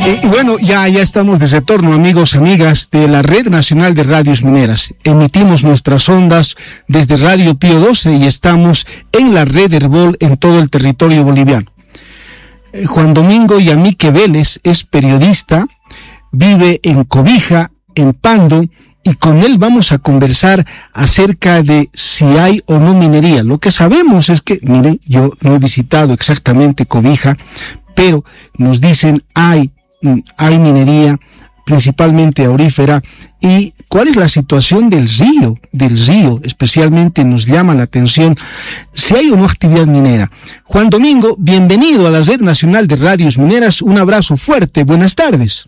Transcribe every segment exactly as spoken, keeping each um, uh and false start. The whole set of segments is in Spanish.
Y bueno, ya, ya estamos de retorno, amigos, amigas de la Red Nacional de Radios Mineras. Emitimos nuestras ondas desde Radio Pío doce y estamos en la red Herbol en todo el territorio boliviano. Eh, Juan Domingo Yamique Vélez es periodista, vive en Cobija, en Pando, y con él vamos a conversar acerca de si hay o no minería. Lo que sabemos es que, miren, yo no he visitado exactamente Cobija, pero nos dicen hay hay minería, principalmente aurífera. ¿Y cuál es la situación del río? Del río, especialmente nos llama la atención si hay o no actividad minera. Juan Domingo, bienvenido a la Red Nacional de Radios Mineras. Un abrazo fuerte, buenas tardes.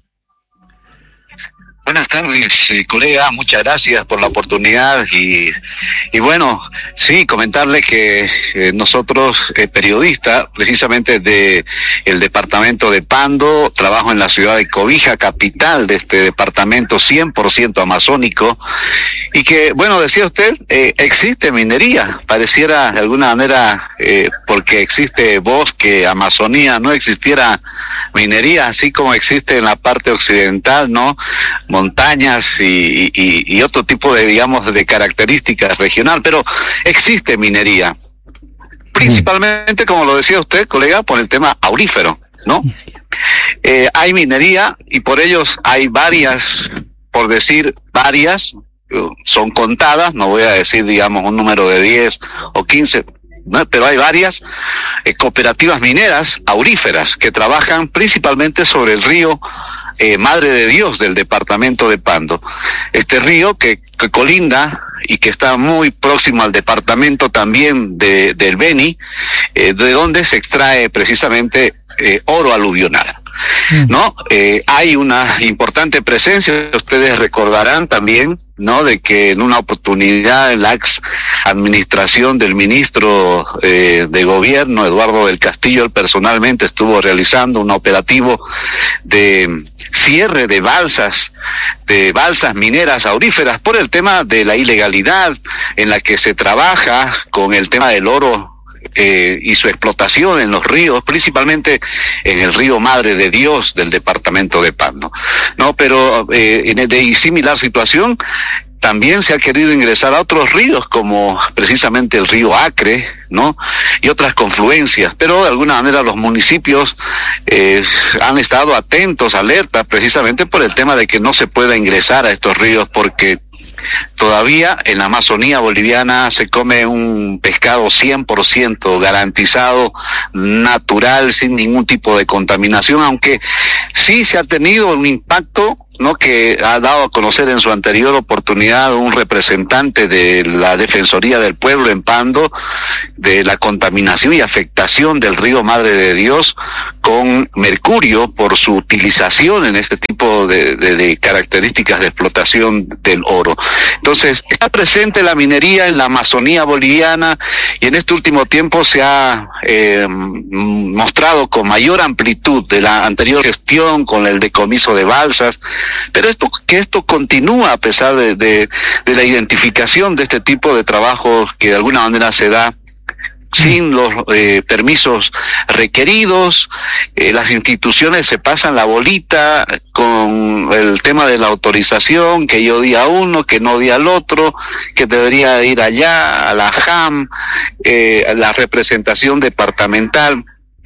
Buenas tardes, eh, colega, muchas gracias por la oportunidad y, y bueno, sí, comentarle que eh, nosotros, eh, periodistas, precisamente de el departamento de Pando, trabajo en la ciudad de Cobija, capital de este departamento cien por ciento amazónico, y que, bueno, decía usted, eh, existe minería, pareciera de alguna manera, eh, porque existe bosque, Amazonía, no existiera minería, así como existe en la parte occidental, ¿no? Montañas y, y, y otro tipo de, digamos, de características regional, pero existe minería, principalmente, como lo decía usted, colega, por el tema aurífero, ¿no? Eh, hay minería y por ellos hay varias, por decir varias, son contadas, no voy a decir, digamos, un número de diez o quince, ¿no? Pero hay varias eh, cooperativas mineras auríferas que trabajan principalmente sobre el río Eh, Madre de Dios del departamento de Pando. Este río que, que colinda y que está muy próximo al departamento también de, del Beni, eh, de donde se extrae precisamente eh, oro aluvional. ¿No? Eh, hay una importante presencia, ustedes recordarán también, ¿no? De que en una oportunidad en la ex administración del ministro eh, de gobierno, Eduardo del Castillo, él personalmente estuvo realizando un operativo de cierre de balsas, de balsas mineras auríferas por el tema de la ilegalidad en la que se trabaja con el tema del oro Eh, y su explotación en los ríos, principalmente en el río Madre de Dios del departamento de Pando, ¿no? Pero eh, en de similar situación también se ha querido ingresar a otros ríos como precisamente el río Acre, ¿no? Y otras confluencias, pero de alguna manera los municipios eh, han estado atentos, alerta, precisamente por el tema de que no se pueda ingresar a estos ríos porque todavía en la Amazonía boliviana se come un pescado cien por ciento garantizado, natural, sin ningún tipo de contaminación, aunque sí se ha tenido un impacto, ¿no? Que ha dado a conocer en su anterior oportunidad un representante de la Defensoría del Pueblo en Pando, de la contaminación y afectación del río Madre de Dios con mercurio por su utilización en este tipo de, de, de características de explotación del oro. Entonces, está presente la minería en la Amazonía boliviana y en este último tiempo se ha eh, mostrado con mayor amplitud de la anterior gestión con el decomiso de balsas, pero esto que esto continúa a pesar de, de, de la identificación de este tipo de trabajos que de alguna manera se da sin los eh, permisos requeridos, eh, las instituciones se pasan la bolita con el tema de la autorización, que yo di a uno, que no di al otro, que debería ir allá, a la J A M, eh, a la representación departamental.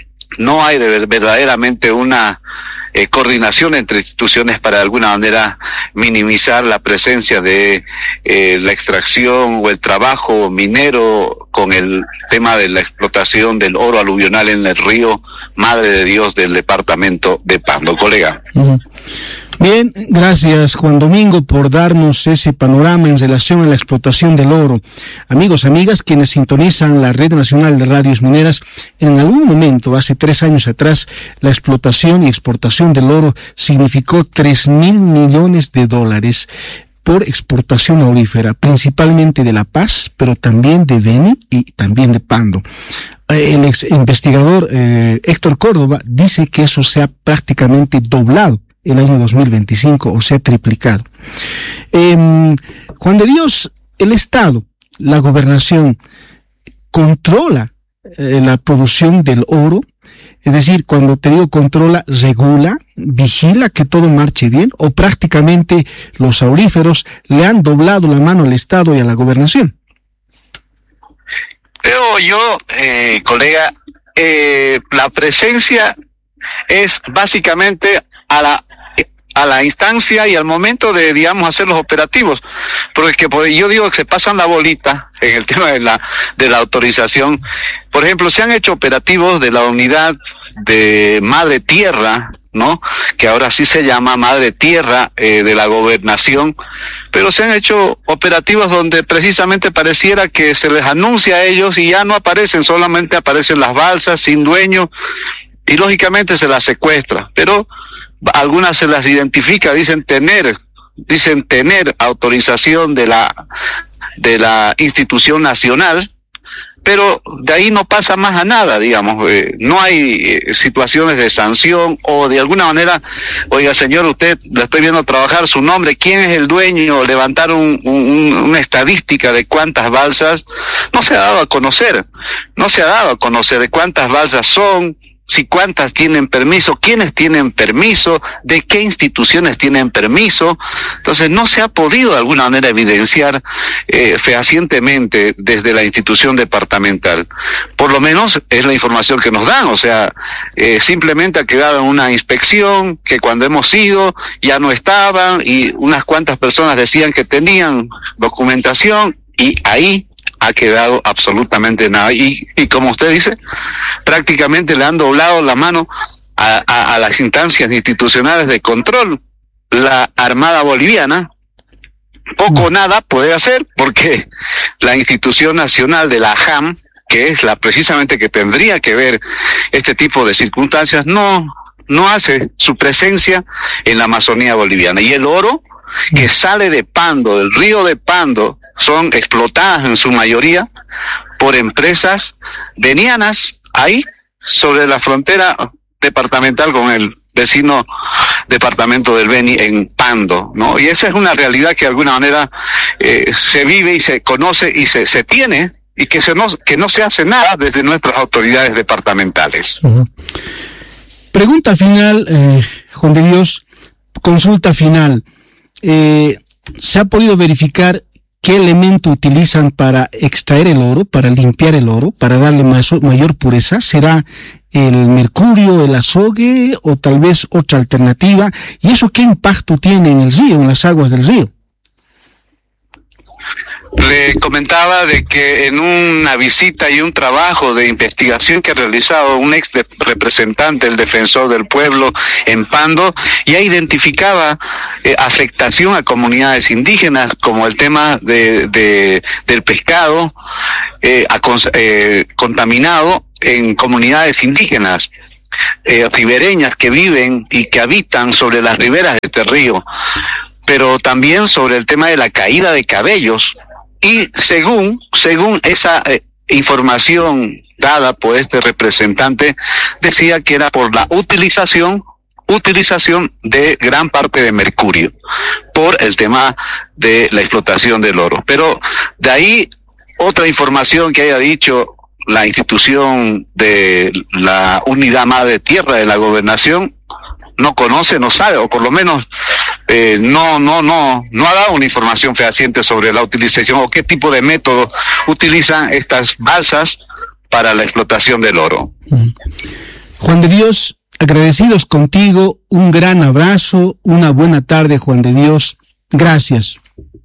No hay de, verdaderamente una eh, coordinación entre instituciones para de alguna manera minimizar la presencia de eh, la extracción o el trabajo minero con el tema de la explotación del oro aluvional en el río Madre de Dios del departamento de Pando, colega. Uh-huh. Bien, gracias Juan Domingo por darnos ese panorama en relación a la explotación del oro. Amigos, amigas, quienes sintonizan la Red Nacional de Radios Mineras, en algún momento, hace tres años atrás, la explotación y exportación del oro significó tres mil millones de dólares por exportación aurífera, principalmente de La Paz, pero también de Beni y también de Pando. El ex investigador eh, Héctor Córdoba dice que eso se ha prácticamente doblado el año dos mil veinticinco, o sea, triplicado. Eh, Juan de Dios, el Estado, la gobernación, controla eh, la producción del oro. Es decir, cuando te digo controla, regula, vigila que todo marche bien, o prácticamente los auríferos le han doblado la mano al Estado y a la gobernación. Pero yo, eh, colega, eh, la presencia es básicamente a la a la instancia y al momento de, digamos, hacer los operativos, porque pues, yo digo que se pasan la bolita en el tema de la de la autorización. Por ejemplo, se han hecho operativos de la unidad de Madre Tierra, ¿no? Que ahora sí se llama Madre Tierra eh, de la Gobernación, pero se han hecho operativos donde precisamente pareciera que se les anuncia a ellos y ya no aparecen, solamente aparecen las balsas sin dueño y lógicamente se las secuestra, pero algunas se las identifica, dicen tener, dicen tener autorización de la de la institución nacional, pero de ahí no pasa más a nada, digamos, eh, no hay eh, situaciones de sanción o de alguna manera, oiga señor, usted lo estoy viendo trabajar, su nombre, quién es el dueño, levantar un, un, una estadística de cuántas balsas, no se ha dado a conocer, no se ha dado a conocer de cuántas balsas son, si cuántas tienen permiso, quiénes tienen permiso, de qué instituciones tienen permiso. Entonces no se ha podido de alguna manera evidenciar eh, fehacientemente desde la institución departamental. Por lo menos es la información que nos dan, o sea, eh, simplemente ha quedado en una inspección que cuando hemos ido ya no estaban y unas cuantas personas decían que tenían documentación y ahí ha quedado absolutamente nada. Y, y como usted dice, prácticamente le han doblado la mano a, a, a las instancias institucionales de control. La Armada Boliviana poco o nada puede hacer porque la institución nacional de la A J A M, que es la precisamente que tendría que ver este tipo de circunstancias, no, no hace su presencia en la Amazonía boliviana. Y el oro que sale de Pando, del río de Pando, son explotadas en su mayoría por empresas venianas ahí sobre la frontera departamental con el vecino departamento del Beni en Pando, ¿no? Y esa es una realidad que de alguna manera eh, se vive y se conoce y se, se tiene y que, se no, que no se hace nada desde nuestras autoridades departamentales. Uh-huh. Pregunta final, eh, Juan de Dios, consulta final. Eh, ¿Se ha podido verificar qué elemento utilizan para extraer el oro, para limpiar el oro, para darle más, mayor pureza? ¿Será el mercurio, el azogue o tal vez otra alternativa? ¿Y eso qué impacto tiene en el río, en las aguas del río? Le comentaba de que en una visita y un trabajo de investigación que ha realizado un ex de representante, el defensor del pueblo en Pando, ya identificaba eh, afectación a comunidades indígenas, como el tema de, de del pescado eh, a, eh, contaminado en comunidades indígenas eh, ribereñas que viven y que habitan sobre las riberas de este río, pero también sobre el tema de la caída de cabellos. Y según, según esa eh, información dada por este representante, decía que era por la utilización, utilización de gran parte de mercurio, por el tema de la explotación del oro. Pero de ahí, otra información que haya dicho la institución de la Unidad Madre Tierra de la Gobernación, no conoce, no sabe, o por lo menos eh, no, no, no, no ha dado una información fehaciente sobre la utilización o qué tipo de método utilizan estas balsas para la explotación del oro. Juan de Dios, agradecidos contigo, un gran abrazo, una buena tarde, Juan de Dios, gracias.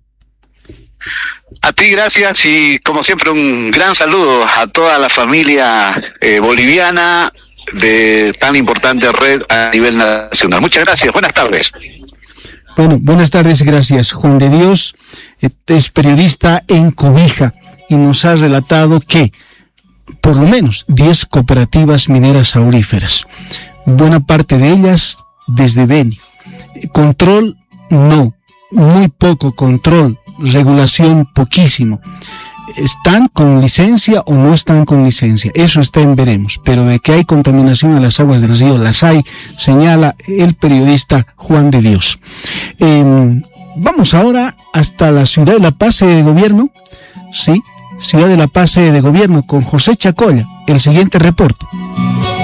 A ti gracias y como siempre un gran saludo a toda la familia eh, boliviana de tan importante red a nivel nacional. Muchas gracias, buenas tardes. Bueno, buenas tardes, gracias. Juan de Dios es periodista en Cobija y nos ha relatado que por lo menos diez cooperativas mineras auríferas, buena parte de ellas desde Beni. Control, no, muy poco control, regulación, poquísimo. ¿Están con licencia o no están con licencia? Eso está en veremos, pero de que hay contaminación a las aguas del río, las hay, señala el periodista Juan de Dios. Eh, vamos ahora hasta la ciudad de La Paz, sede de gobierno, sí, ciudad de La Paz, sede de gobierno, con José Chacolla, el siguiente reporte.